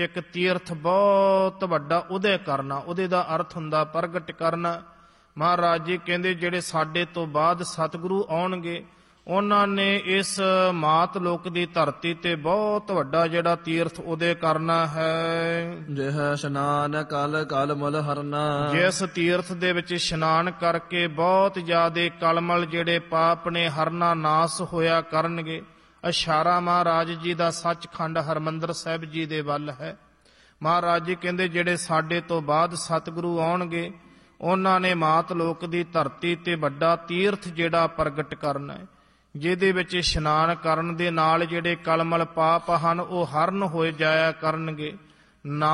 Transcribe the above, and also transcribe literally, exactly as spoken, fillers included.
ਇੱਕ ਤੀਰਥ ਬਹੁਤ ਵੱਡਾ ਉਦੈ ਕਰਨਾ, ਉਹਦੇ ਦਾ ਅਰਥ ਹੁੰਦਾ ਪ੍ਰਗਟ ਕਰਨਾ। ਮਹਾਰਾਜ ਜੀ ਕਹਿੰਦੇ ਜਿਹੜੇ ਸਾਡੇ ਤੋਂ ਬਾਅਦ ਸਤਿਗੁਰੂ ਆਉਣਗੇ ਉਹਨਾਂ ਨੇ ਇਸ ਮਾਤ ਲੋਕ ਦੀ ਧਰਤੀ ਤੇ ਬਹੁਤ ਵੱਡਾ ਜਿਹੜਾ ਤੀਰਥ ਉਦੈ ਕਰਨਾ ਹੈ। ਜਿਹ ਇਸ਼ਨਾਨ ਕਲ ਕਲ ਮਲ ਹਰਨਾ, ਜਿਸ ਤੀਰਥ ਦੇ ਵਿੱਚ ਇਸ਼ਨਾਨ ਕਰਕੇ ਬਹੁਤ ਜ਼ਿਆਦੇ ਕਲਮਲ ਜਿਹੜੇ ਪਾਪ ਨੇ ਹਰਨਾ ਨਾਸ ਹੋਇਆ ਕਰਨਗੇ। ਇਸ਼ਾਰਾ ਮਹਾਰਾਜ ਜੀ ਦਾ ਸੱਚਖੰਡ ਹਰਿਮੰਦਰ ਸਾਹਿਬ ਜੀ ਦੇ ਵੱਲ ਹੈ। ਮਹਾਰਾਜ ਜੀ ਕਹਿੰਦੇ ਜਿਹੜੇ ਸਾਡੇ ਤੋਂ ਬਾਅਦ ਸਤਿਗੁਰੂ ਆਉਣਗੇ ਉਹਨਾਂ ਨੇ ਮਾਤ ਲੋਕ ਦੀ ਧਰਤੀ ਤੇ ਵੱਡਾ ਤੀਰਥ ਜਿਹੜਾ ਪ੍ਰਗਟ ਕਰਨਾ ਹੈ, ਜਿਹਦੇ ਵਿੱਚ ਇਸ਼ਨਾਨ ਕਰਨ ਦੇ ਨਾਲ ਜਿਹੜੇ ਕਲਮਲ ਪਾਪ ਹਨ ਉਹ ਹਰਨ ਹੋਏ ਜਾਇਆ ਕਰਨਗੇ। ਨਾ